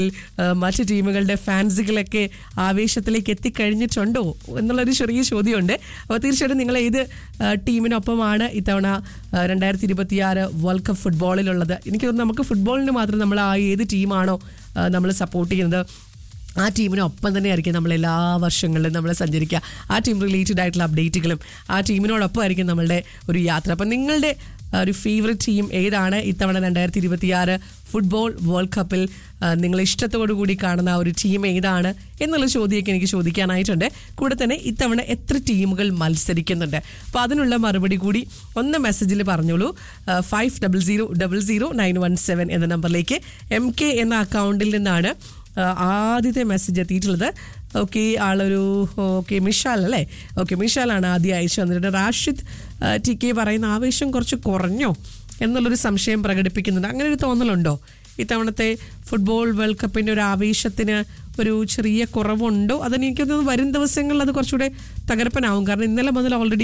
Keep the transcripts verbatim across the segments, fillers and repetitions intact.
മറ്റു ടീമുകളുടെ ഫാൻസുകളൊക്കെ ആവേശത്തിലേക്ക് എത്തിക്കഴിഞ്ഞിട്ടുണ്ടോ എന്നുള്ളൊരു ചെറിയ ചോദ്യമുണ്ട്. അപ്പോൾ തീർച്ചയായിട്ടും നിങ്ങൾ ഏത് ടീമിനൊപ്പമാണ് ഇത്തവണ രണ്ടായിരത്തി ഇരുപത്തി ആറ് വേൾഡ് കപ്പ് ഫുട്ബോളിലുള്ളത്? എനിക്ക് തോന്നുന്നു നമുക്ക് ഫുട്ബോളിന് മാത്രം നമ്മൾ ആ ഏത് ടീമാണോ നമ്മൾ സപ്പോർട്ട് ചെയ്യുന്നത് ആ ടീമിനൊപ്പം തന്നെ ആയിരിക്കും നമ്മൾ എല്ലാ വർഷങ്ങളിലും നമ്മൾ സഞ്ചരിക്കുക. ആ ടീം റിലേറ്റഡ് ആയിട്ടുള്ള അപ്ഡേറ്റുകളും ആ ടീമിനോടൊപ്പം ആയിരിക്കും നമ്മളുടെ ഒരു യാത്ര. അപ്പം നിങ്ങളുടെ ഒരു ഫേവറേറ്റ് ടീം ഏതാണ് ഇത്തവണ രണ്ടായിരത്തി ഇരുപത്തി ആറ് ഫുട്ബോൾ വേൾഡ് കപ്പിൽ നിങ്ങൾ ഇഷ്ടത്തോടു കൂടി കാണുന്ന ഒരു ടീം ഏതാണ് എന്നുള്ള ചോദ്യമൊക്കെ എനിക്ക് ചോദിക്കാനായിട്ടുണ്ട്. കൂടെ തന്നെ ഇത്തവണ എത്ര ടീമുകൾ മത്സരിക്കുന്നുണ്ട്? അപ്പോൾ അതിനുള്ള മറുപടി കൂടി ഒന്ന് മെസ്സേജിൽ പറഞ്ഞോളൂ. Five double zero double zero nine one seven എന്ന നമ്പറിലേക്ക് എം കെ എന്ന അക്കൗണ്ടിൽ നിന്നാണ് ആദ്യത്തെ മെസ്സേജ് എത്തിയിട്ടുള്ളത്. ഓക്കെ, ആളൊരു ഓക്കെ മിഷാൽ അല്ലേ? ഓക്കെ, മിഷാലാണ് ആദ്യം അയച്ചു വന്നിട്ട്. റാഷിദ് ടി കെ പറയുന്ന ആവേശം കുറച്ച് കുറഞ്ഞോ എന്നുള്ളൊരു സംശയം പ്രകടിപ്പിക്കുന്നുണ്ട്. അങ്ങനെ ഒരു തോന്നലുണ്ടോ ഇത്തവണത്തെ ഫുട്ബോൾ വേൾഡ് കപ്പിൻ്റെ ഒരു ആവേശത്തിന് ഒരു ചെറിയ കുറവുണ്ടോ? അതെനിക്ക് തോന്നുന്നു വരും ദിവസങ്ങളിൽ അത് കുറച്ചുകൂടെ തകർപ്പനാവും. കാരണം ഇന്നലെ മുതൽ ഓൾറെഡി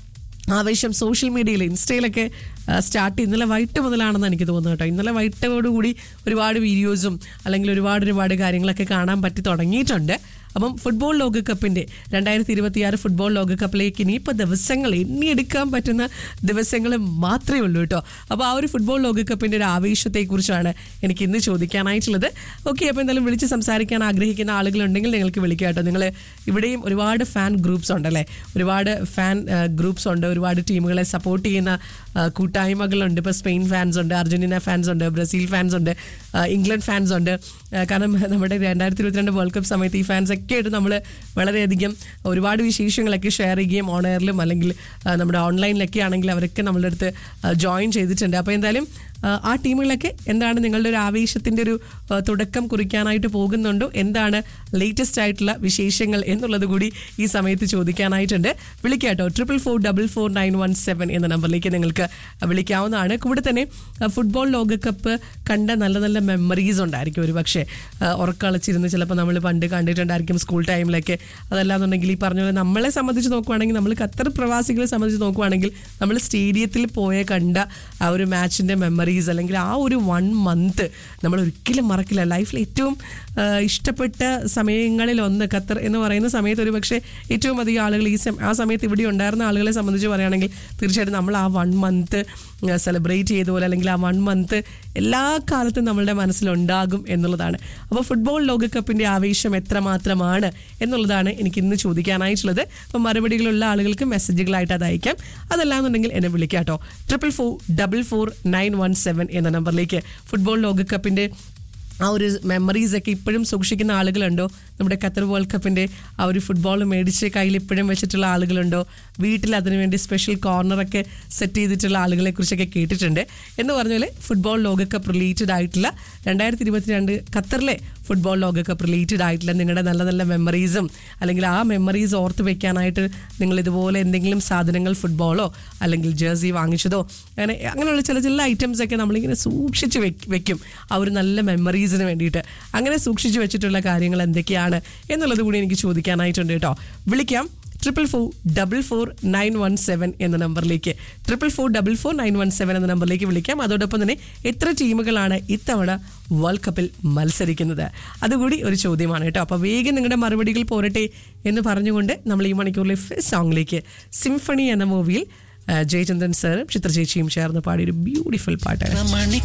ആവേശം സോഷ്യൽ മീഡിയയിൽ ഇൻസ്റ്റയിലൊക്കെ സ്റ്റാർട്ട് ഇന്നലെ വൈകിട്ട് മുതലാണെന്ന് എനിക്ക് തോന്നുന്നു കേട്ടോ. ഇന്നലെ വൈകിട്ടോടുകൂടി ഒരുപാട് വീഡിയോസും അല്ലെങ്കിൽ ഒരുപാട് ഒരുപാട് കാര്യങ്ങളൊക്കെ കാണാൻ പറ്റി തുടങ്ങിയിട്ടുണ്ട്. അപ്പം ഫുട്ബോൾ ലോകകപ്പിൻ്റെ രണ്ടായിരത്തി ഇരുപത്തി ആറ് ഫുട്ബോൾ ലോകകപ്പിലേക്ക് ഇനിയിപ്പോൾ ദിവസങ്ങൾ എണ്ണിയെടുക്കാൻ പറ്റുന്ന ദിവസങ്ങൾ മാത്രമേ ഉള്ളൂ കേട്ടോ. അപ്പോൾ ആ ഒരു ഫുട്ബോൾ ലോകകപ്പിൻ്റെ ഒരു ആവേശത്തെക്കുറിച്ചാണ് എനിക്ക് ഇന്ന് ചോദിക്കാനായിട്ടുള്ളത്. ഓക്കെ, അപ്പോൾ എന്തായാലും വിളിച്ച് സംസാരിക്കാൻ ആഗ്രഹിക്കുന്ന ആളുകളുണ്ടെങ്കിൽ നിങ്ങൾക്ക് വിളിക്കുക കേട്ടോ. നിങ്ങൾ ഇവിടെയും ഒരുപാട് ഫാൻ ഗ്രൂപ്പ്സ് ഉണ്ടല്ലേ, ഒരുപാട് ഫാൻ ഗ്രൂപ്പ്സ് ഉണ്ട്, ഒരുപാട് ടീമുകളെ സപ്പോർട്ട് ചെയ്യുന്ന കൂട്ടായ്മകളുണ്ട്. ഇപ്പോൾ സ്പെയിൻ ഫാൻസ് ഉണ്ട്, അർജന്റീന ഫാൻസ് ഉണ്ട്, ബ്രസീൽ ഫാൻസ് ഉണ്ട്, ഇംഗ്ലണ്ട് ഫാൻസ് ഉണ്ട്. കാരണം നമ്മുടെ രണ്ടായിരത്തി ഇരുപത്തിരണ്ട് വേൾഡ് കപ്പ് സമയത്ത് ഈ ഫാൻസ് ഒക്കെ ആയിട്ട് നമ്മൾ വളരെയധികം ഒരുപാട് വിശേഷങ്ങളൊക്കെ ഷെയർ ചെയ്യുകയും ഓൺഎയറിലും അല്ലെങ്കിൽ നമ്മുടെ ഓൺലൈനിലൊക്കെ ആണെങ്കിൽ അവരൊക്കെ നമ്മളുടെ അടുത്ത് ജോയിൻ ചെയ്തിട്ടുണ്ട്. അപ്പോൾ എന്തായാലും ആ ടീമുകളൊക്കെ എന്താണ് നിങ്ങളുടെ ഒരു ആവേശത്തിൻ്റെ ഒരു തുടക്കം കുറിക്കാനായിട്ട് പോകുന്നുണ്ടോ, എന്താണ് ലേറ്റസ്റ്റ് ആയിട്ടുള്ള വിശേഷങ്ങൾ എന്നുള്ളത് കൂടി ഈ സമയത്ത് ചോദിക്കാനായിട്ടുണ്ട്. വിളിക്കാം കേട്ടോ. Triple four double four nine one seven എന്ന നമ്പറിലേക്ക് നിങ്ങൾക്ക് വിളിക്കാവുന്നതാണ്. കൂടെ തന്നെ ഫുട്ബോൾ ലോകകപ്പ് കണ്ട നല്ല നല്ല മെമ്മറീസ് ഉണ്ടായിരിക്കും. ഒരു പക്ഷേ ഉറക്കളച്ചിരുന്ന് ചിലപ്പോൾ നമ്മൾ പണ്ട് കണ്ടിട്ടുണ്ടായിരിക്കും സ്കൂൾ ടൈമിലൊക്കെ. അതല്ലാന്നുണ്ടെങ്കിൽ ഈ പറഞ്ഞ പോലെ നമ്മളെ സംബന്ധിച്ച് നോക്കുവാണെങ്കിൽ, നമ്മൾ ഖത്തർ പ്രവാസികളെ സംബന്ധിച്ച് നോക്കുവാണെങ്കിൽ നമ്മൾ സ്റ്റേഡിയത്തിൽ പോയ കണ്ട ആ ഒരു മാച്ചിൻ്റെ മെമ്മറീസ് അല്ലെങ്കിൽ ആ ഒരു വൺ മന്ത് നമ്മൾ ഒരിക്കലും മറക്കില്ല. ലൈഫിൽ ഏറ്റവും ഇഷ്ടപ്പെട്ട സമയങ്ങളിൽ ഒന്ന് ഖത്തർ എന്ന് പറയുന്ന സമയത്ത് ഒരു പക്ഷേ ഏറ്റവും അധികം ആളുകൾ ഈ ആ സമയത്ത് ഇവിടെ ഉണ്ടായിരുന്ന ആളുകളെ സംബന്ധിച്ച് പറയുകയാണെങ്കിൽ തീർച്ചയായിട്ടും നമ്മൾ ആ വൺ മന്ത് സെലിബ്രേറ്റ് ചെയ്ത പോലെ അല്ലെങ്കിൽ ആ വൺ മന്ത് എല്ലാ കാലത്തും നമ്മളുടെ മനസ്സിലുണ്ടാകും എന്നുള്ളതാണ്. അപ്പോൾ ഫുട്ബോൾ ലോകകപ്പിൻ്റെ ആവേശം എത്രമാത്രമാണ് എന്നുള്ളതാണ് എനിക്ക് ഇന്ന് ചോദിക്കാനായിട്ടുള്ളത്. അപ്പോൾ മറുപടികളുള്ള ആളുകൾക്ക് മെസ്സേജുകളായിട്ട് അത് അയക്കാം. അതല്ലാന്നുണ്ടെങ്കിൽ എന്നെ വിളിക്കാം കേട്ടോ. Triple four double four nine one seven എന്ന നമ്പറിലേക്ക് ഫുട്ബോൾ ലോകകപ്പിൻ്റെ ആ ഒരു മെമ്മറീസൊക്കെ ഇപ്പോഴും സൂക്ഷിക്കുന്ന ആളുകളുണ്ടോ? നമ്മുടെ ഖത്തർ വേൾഡ് കപ്പിൻ്റെ ആ ഒരു ഫുട്ബോൾ മേടിച്ച് കയ്യിൽ ഇപ്പോഴും വെച്ചിട്ടുള്ള ആളുകളുണ്ടോ? വീട്ടിൽ അതിനുവേണ്ടി സ്പെഷ്യൽ കോർണറൊക്കെ സെറ്റ് ചെയ്തിട്ടുള്ള ആളുകളെ കുറിച്ചൊക്കെ കേട്ടിട്ടുണ്ട്. എന്ന് പറഞ്ഞാൽ ഫുട്ബോൾ ലോകകപ്പ് റിലേറ്റഡ് ആയിട്ടുള്ള രണ്ടായിരത്തി ഇരുപത്തി രണ്ട് ഖത്തറിലെ ഫുട്ബോൾ ലോകകപ്പ് റിലേറ്റഡ് ആയിട്ടുള്ള നിങ്ങളുടെ നല്ല നല്ല മെമ്മറീസും അല്ലെങ്കിൽ ആ മെമ്മറീസ് ഓർത്ത് വെക്കാനായിട്ട് നിങ്ങൾ ഇതുപോലെ എന്തെങ്കിലും സാധനങ്ങൾ ഫുട്ബോളോ അല്ലെങ്കിൽ ജേഴ്സി വാങ്ങിച്ചതോ അങ്ങനെ അങ്ങനെയുള്ള ചില ചില ഐറ്റംസ് ഒക്കെ നമ്മളിങ്ങനെ സൂക്ഷിച്ച് വെക്കും ആ ഒരു നല്ല മെമ്മറീസിന് വേണ്ടിയിട്ട്. അങ്ങനെ സൂക്ഷിച്ച് വെച്ചിട്ടുള്ള കാര്യങ്ങൾ എന്തൊക്കെയാണ് എന്നുള്ളത് കൂടി എനിക്ക് ചോദിക്കാനായിട്ടുണ്ട് കേട്ടോ. വിളിക്കാം triple four double four nine one seven എന്ന നമ്പറിലേക്ക് triple four double four nine one seven എന്ന നമ്പറിലേക്ക് വിളിക്കാം. അതോടൊപ്പം തന്നെ എത്ര ടീമുകളാണ് ഇത്തവണ വേൾഡ് കപ്പിൽ മത്സരിക്കുന്നത് അതുകൂടി ഒരു ചോദ്യമാണ് കേട്ടോ. അപ്പോൾ വേഗം നിങ്ങളുടെ മറുപടികൾ പോരട്ടെ എന്ന് പറഞ്ഞുകൊണ്ട് നമ്മൾ ഈ മണിക്കൂറിലെ ഫസ്റ്റ് സോങ്ങിലേക്ക് സിംഫണി എന്ന മൂവിയിൽ ജയചന്ദ്രൻ സാറും ചിത്ര ചേച്ചിയും ചേർന്ന് പാടിയൊരു ബ്യൂട്ടിഫുൾ പാട്ടാണ്.